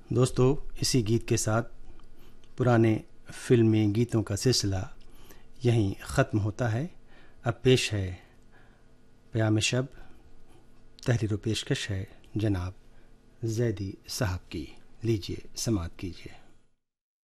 दोस्तों, इसी गीत के साथ पुराने फिल्मी गीतों का सिलसिला यहीं ख़त्म होता है। अब पेश है प्याम शब, तहरीर पेशकश है जनाब ज़ैदी साहब की। लीजिए, समाअत कीजिए।